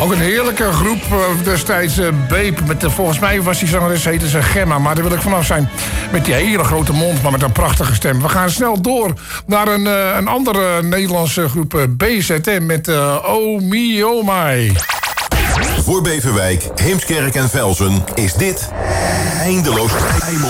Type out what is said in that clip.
Ook een heerlijke groep destijds, Beep. Volgens mij was die zangeres, heette ze Gemma. Maar daar wil ik vanaf zijn. Met die hele grote mond, maar met een prachtige stem. We gaan snel door naar een andere Nederlandse groep, BZM. Met Oh Me Oh My. Voor Beverwijk, Heemskerk en Velzen is dit Eindeloos Heimel.